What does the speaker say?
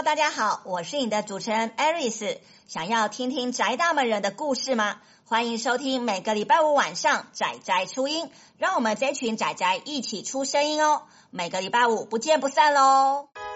大家好，我是你的主持人 Aris。想要听听宅大们人的故事吗？欢迎收听每个礼拜五晚上宅宅出音，让我们这群宅宅一起出声音哦。每个礼拜五不见不散咯。